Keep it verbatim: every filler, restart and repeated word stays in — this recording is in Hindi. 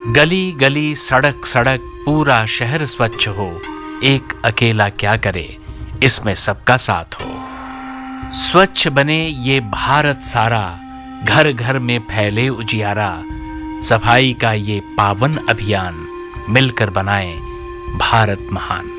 गली गली सड़क सड़क पूरा शहर स्वच्छ हो, एक अकेला क्या करे इसमें सबका साथ हो। स्वच्छ बने ये भारत सारा, घर घर में फैले उजियारा। सफाई का ये पावन अभियान, मिलकर बनाएं भारत महान।